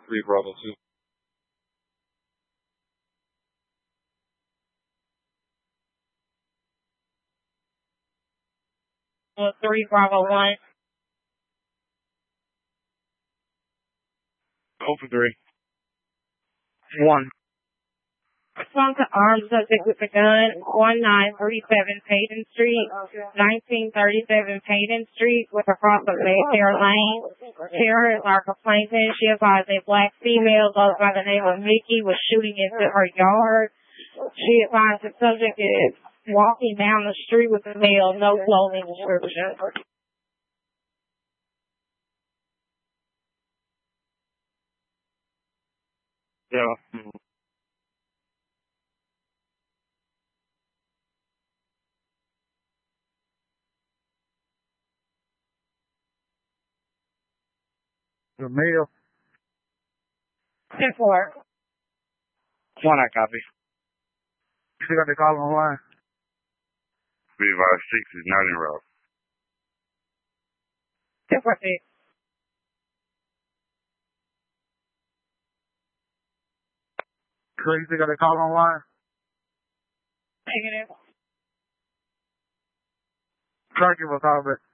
3 Bravo 2. 3 Bravo 1. 0 for 3. 1. Respond to armed subject with a gun, 1937 Payton Street, 1937 Payton Street, with a cross of Mayfair Lane. Terror is our complainant. She advised a black female goes by the name of Mickey was shooting into her yard. She advised the subject is walking down the street with a male, no clothing description. Yeah. The male. 10-4. 1, I copy. You got the call on the line? Be advised 6 is not en route. 10-4. Crazy got the call on the line? Negative. Try to give a call back.